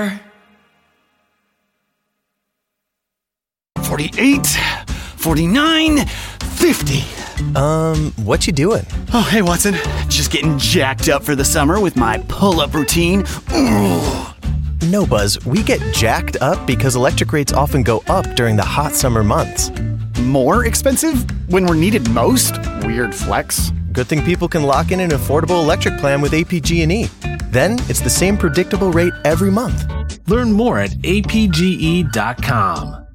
48, 49, 50. What you doing? Oh, hey, Watson. Just getting jacked up for the summer with my pull-up routine. Ooh. No, Buzz. We get jacked up because electric rates often go up during the hot summer months. More expensive when we're needed most? Weird flex. Good thing people can lock in an affordable electric plan with APG&E. Then it's the same predictable rate every month. Learn more at apge.com.